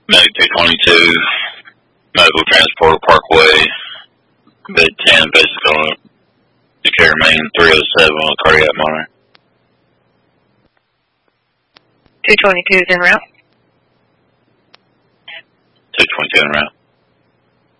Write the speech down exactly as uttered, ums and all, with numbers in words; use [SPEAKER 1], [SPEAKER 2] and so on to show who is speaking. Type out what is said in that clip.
[SPEAKER 1] Medic two twenty-two, Medical Transporter Parkway, bed ten, basic on Decatur, Maine, three oh seven on a cardiac monitor.
[SPEAKER 2] two twenty-two is en route.
[SPEAKER 1] two twenty-two en route.